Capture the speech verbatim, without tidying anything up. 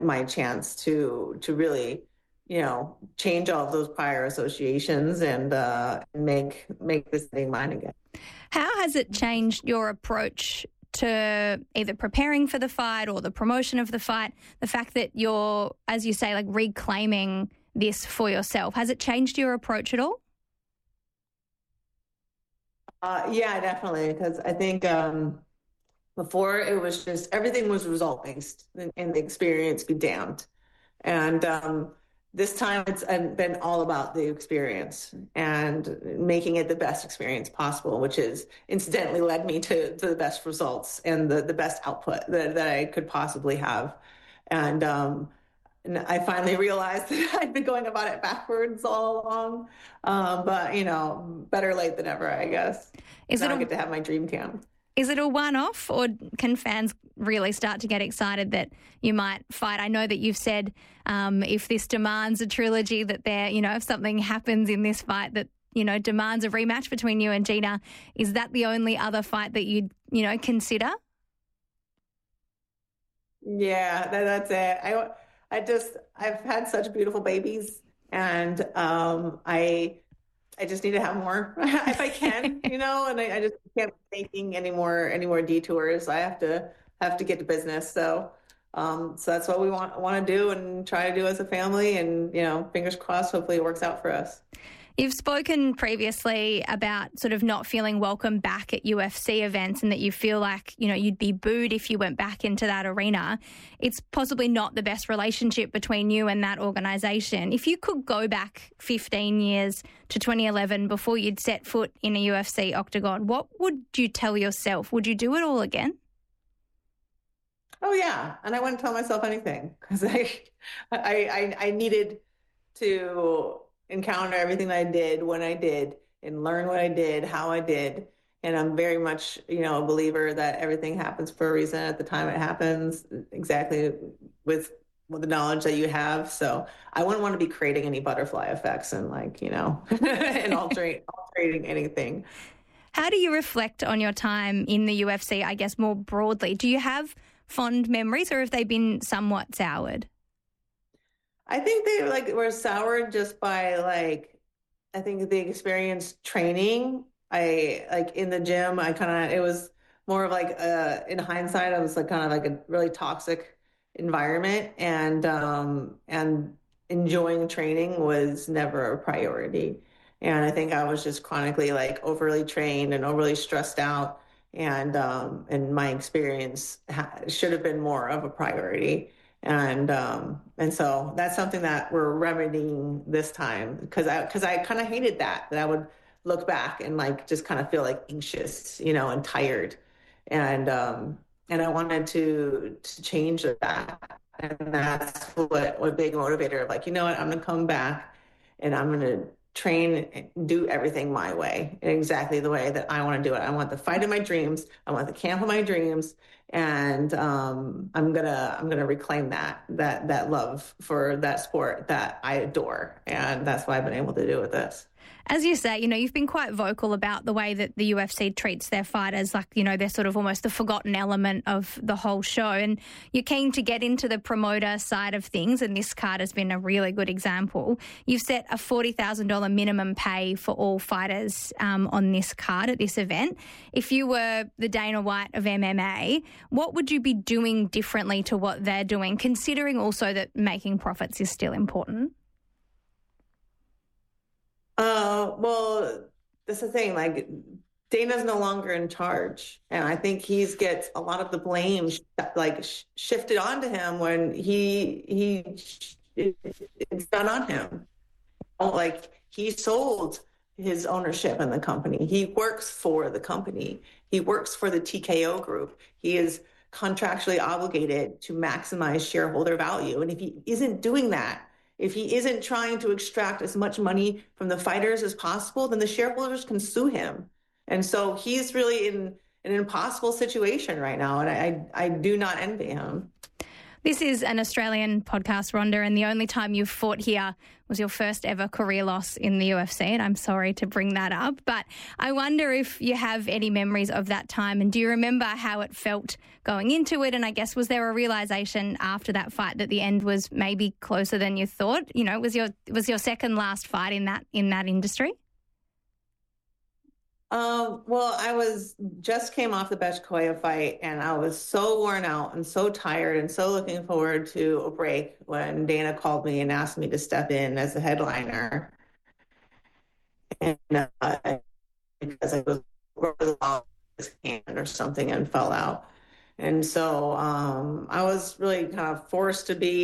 my chance to to really, you know, change all of those prior associations and uh, make make this thing mine again. How has it changed your approach to either preparing for the fight or the promotion of the fight? The fact that you're, as you say, like reclaiming this for yourself, has it changed your approach at all? Uh, yeah, definitely. Because I think um, before it was just everything was result based, and, and the experience be damned. And um, this time it's been all about the experience and making it the best experience possible, which is incidentally led me to, to the best results and the, the best output that, that I could possibly have. And, um, and I finally realized that I'd been going about it backwards all along. Um, but, you know, better late than ever, I guess. Is now it a- I get to have my dream camp. Is it a one-off, or can fans really start to get excited that you might fight? I know that you've said um, if this demands a trilogy, that there, you know, if something happens in this fight that, you know, demands a rematch between you and Gina, is that the only other fight that you'd, you know, consider? Yeah, that, that's it. I, I just, I've had such beautiful babies, and um, I, I just need to have more if I can, you know, and I, I just can't be taking any more, any more detours. I have to, have to get to business. So, um, so that's what we want, want to do and try to do as a family, and, you know, fingers crossed, hopefully it works out for us. You've spoken previously about sort of not feeling welcome back at U F C events, and that you feel like, you know, you'd be booed if you went back into that arena. It's possibly not the best relationship between you and that organisation. If you could go back fifteen years to twenty eleven before you'd set foot in a U F C octagon, what would you tell yourself? Would you do it all again? Oh yeah, and I wouldn't tell myself anything, because I, I, I, I needed to encounter everything that I did when I did, and learn what I did, how I did. And I'm very much, you know, a believer that everything happens for a reason at the time it happens, exactly with, with the knowledge that you have. So I wouldn't want to be creating any butterfly effects and, like, you know, and altering, altering anything. How do you reflect on your time in the U F C, I guess, more broadly? Do you have fond memories, or have they been somewhat soured? I think they like were soured just by, like, I think the experience training. I like in the gym, I kind of, it was more of like, uh, in hindsight, I was like kind of like a really toxic environment, and, um, and enjoying training was never a priority. And I think I was just chronically like overly trained and overly stressed out. And, um, and my experience ha- should have been more of a priority. And um, and so that's something that we're remedying this time, because I because I kind of hated that that I would look back and, like, just kind of feel like anxious, you know, and tired, and um, and I wanted to to change that, and that's what what big motivator of, like, you know what, I'm gonna come back and I'm gonna train and do everything my way, in exactly the way that I want to do it. I want the fight of my dreams. I want the camp of my dreams. And um, I'm gonna I'm gonna reclaim that that that love for that sport that I adore, and that's what I've been able to do with this. As you say, you know, you've been quite vocal about the way that the U F C treats their fighters, like, you know, they're sort of almost the forgotten element of the whole show. And you're keen to get into the promoter side of things, and this card has been a really good example. You've set a forty thousand dollars minimum pay for all fighters um, on this card at this event. If you were the Dana White of M M A, what would you be doing differently to what they're doing, considering also that making profits is still important? Uh, well, that's the thing. Like, Dana's no longer in charge, and I think he's gets a lot of the blame sh- like sh- shifted onto him when he he it's done on him. Like, he sold his ownership in the company. He works for the company. He works for the T K O group. He is contractually obligated to maximize shareholder value, and if he isn't doing that, if he isn't trying to extract as much money from the fighters as possible, then the shareholders can sue him. And so he's really in an impossible situation right now, and I, I do not envy him. This is an Australian podcast, Rhonda, and the only time you've fought here was your first ever career loss in the U F C, and I'm sorry to bring that up, but I wonder if you have any memories of that time, and do you remember how it felt going into it? And I guess, was there a realisation after that fight that the end was maybe closer than you thought? You know, was your was your second last fight in that in that industry? Um, well, I was just came off the Betchkoya fight, and I was so worn out and so tired and so looking forward to a break when Dana called me and asked me to step in as the headliner. And uh, because I was off his hand or something and fell out. And so um, I was really kind of forced to be